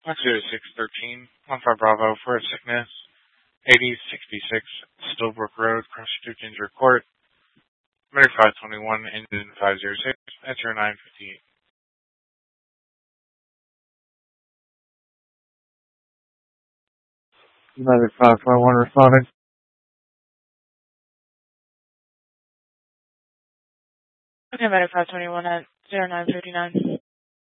10613, 15 Bravo for sickness, 8066 Stillbrook Road, Cross Ginger Court, Mary 521, engine 506, enter 958. United 551 responding. Okay, United 521 at 0959.